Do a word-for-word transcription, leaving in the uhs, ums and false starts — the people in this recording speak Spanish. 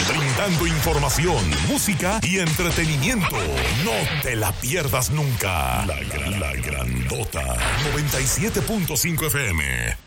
brindando información, música y entretenimiento. No te la pierdas nunca. La, gran, la grandota noventa y siete punto cinco F M.